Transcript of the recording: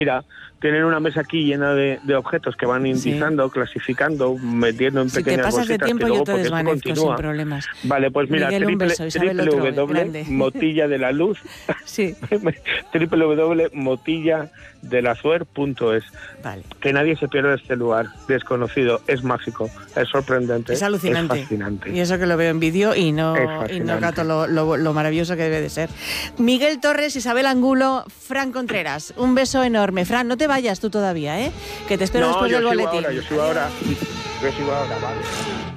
Mira, tienen una mesa aquí llena de objetos que van indizando, clasificando, metiendo en pequeñas bolsitas. Si te pasas de tiempo, que luego, yo te desvanezco sin problemas. Vale, pues mira, Miguel, un beso, Isabel, otro, grande. Motilla de la Luz, sí. www.motilladelazuer.es. Vale. Que nadie se pierda este lugar desconocido, es mágico, es sorprendente, es alucinante, es fascinante. Y eso que lo veo en vídeo y no cato lo maravilloso que debe de ser. Miguel Torres, Isabel Angulo, Fran Contreras, un beso enorme. Fran, no te vayas tú todavía, que te espero después del boletín. Yo sigo ahora, vale.